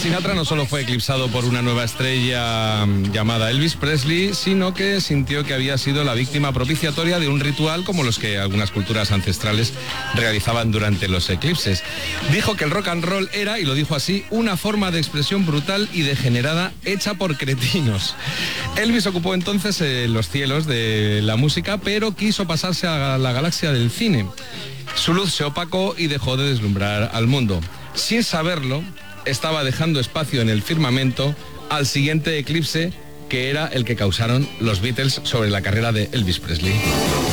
Sinatra no solo fue eclipsado por una nueva estrella llamada Elvis Presley, sino que sintió que había sido la víctima propiciatoria de un ritual como los que algunas culturas ancestrales realizaban durante los eclipses. Dijo que el rock and roll era, y lo dijo así, una forma de expresión brutal y degenerada hecha por cretinos. Elvis ocupó entonces los cielos de la música, pero quiso pasarse a la galaxia del cine. Su luz se opacó y dejó de deslumbrar al mundo. Sin saberlo, estaba dejando espacio en el firmamento al siguiente eclipse, que era el que causaron los Beatles sobre la carrera de Elvis Presley.